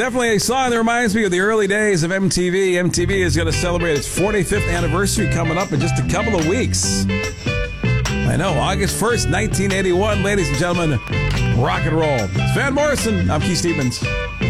Definitely a song that reminds me of the early days of MTV. MTV is going to celebrate its 45th anniversary coming up in just a couple of weeks. I know, August 1st, 1981, ladies and gentlemen, rock and roll. It's Van Morrison. I'm Keith Stevens.